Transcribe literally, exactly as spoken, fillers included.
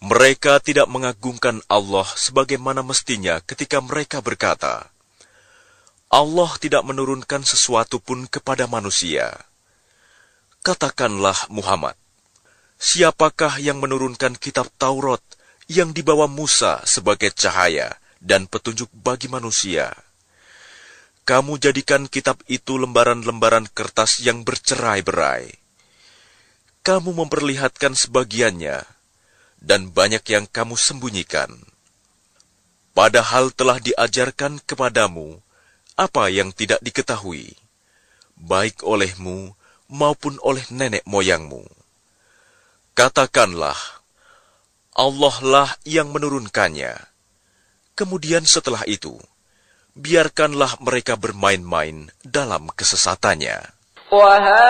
Mereka tidak mengagungkan Allah sebagaimana mestinya ketika mereka berkata, Allah tidak menurunkan sesuatu pun kepada manusia. Katakanlah Muhammad, siapakah yang menurunkan kitab Taurat yang dibawa Musa sebagai cahaya dan petunjuk bagi manusia? Kamu jadikan kitab itu lembaran-lembaran kertas yang bercerai-berai. Kamu memperlihatkan sebagiannya, dan banyak yang kamu sembunyikan. Padahal telah diajarkan kepadamu apa yang tidak diketahui, baik olehmu maupun oleh nenek moyangmu. Katakanlah, Allah lah yang menurunkannya. Kemudian setelah itu, biarkanlah mereka bermain-main dalam kesesatannya.